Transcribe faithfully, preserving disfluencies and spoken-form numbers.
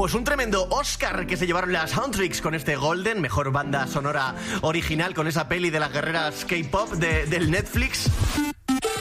Pues un tremendo Oscar que se llevaron las Soundtricks con este Golden, mejor banda sonora original con esa peli de las guerreras K-pop de, del Netflix.